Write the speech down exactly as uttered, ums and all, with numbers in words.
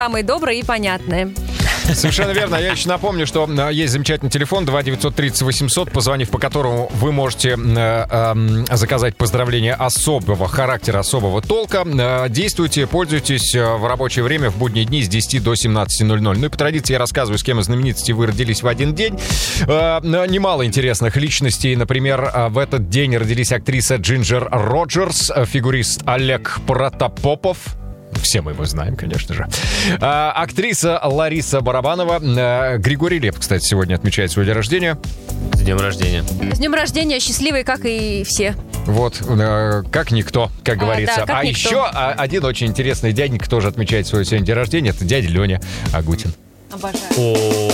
Самые добрые и понятные. Совершенно верно. Я еще напомню, что есть замечательный телефон два девятьсот тридцать восемьсот, позвонив по которому вы можете э, э, заказать поздравления особого характера, особого толка. Э, действуйте, пользуйтесь в рабочее время в будние дни с десяти до семнадцати ноль-ноль. Ну и по традиции я рассказываю, с кем из знаменитостей вы родились в один день. Э, немало интересных личностей. Например, в этот день родились актриса Джинджер Роджерс, фигурист Олег Протопопов. Все мы его знаем, конечно же. А, актриса Лариса Барабанова. А, Григорий Лепс, кстати, сегодня отмечает свой день рождения. С днем рождения. С днем рождения, счастливый, как и все. Вот, э, как никто, как А, говорится. да, как а никто. еще а, один очень интересный дяденька тоже отмечает свой сегодня день рождения. Это дядя Леня Агутин. Обожаю. О,